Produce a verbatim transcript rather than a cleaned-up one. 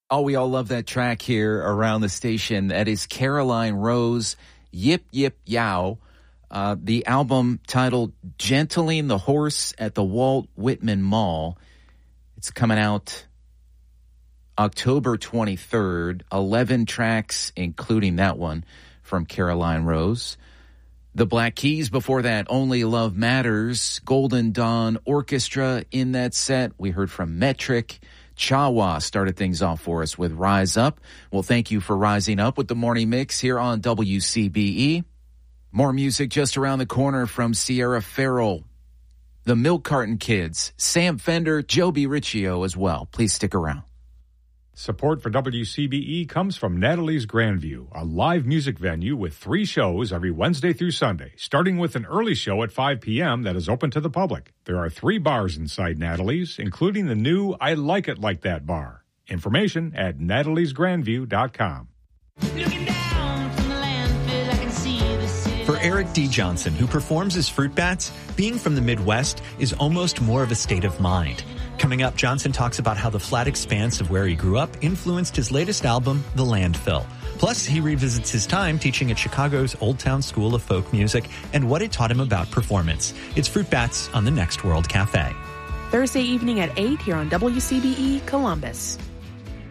Oh, we all love that track here around the station. That is Caroline Rose, Yip Yip Yow. Uh, the album titled Gentling the Horse at the Walt Whitman Mall. It's coming out October twenty-third. eleven tracks, including that one from Caroline Rose. The Black Keys before that, Only Love Matters. Golden Dawn Orchestra in that set. We heard from Metric. Chawa started things off for us with Rise Up. Well, thank you for rising up with the Morning Mix here on W C B E. More music just around the corner from Sierra Farrell, the Milk Carton Kids, Sam Fender, Joby Riccio as well. Please stick around. Support for W C B E comes from Natalie's Grandview, a live music venue with three shows every Wednesday through Sunday, starting with an early show at five p.m. that is open to the public. There are three bars inside Natalie's, including the new I Like It Like That bar. Information at natalies grandview dot com. For Eric D. Johnson, who performs as Fruit Bats, being from the Midwest is almost more of a state of mind. Coming up, Johnson talks about how the flat expanse of where he grew up influenced his latest album, The Landfill. Plus, he revisits his time teaching at Chicago's Old Town School of Folk Music and what it taught him about performance. It's Fruit Bats on the Next World Cafe. Thursday evening at eight here on W C B E Columbus.